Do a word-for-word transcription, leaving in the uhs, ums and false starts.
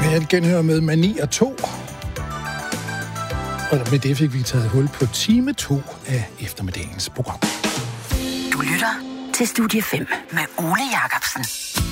her et genhør med Mani og to. Og med det fik vi taget hul på time to af eftermiddagens program. Du lytter til Studie fem med Ole Jacobsen.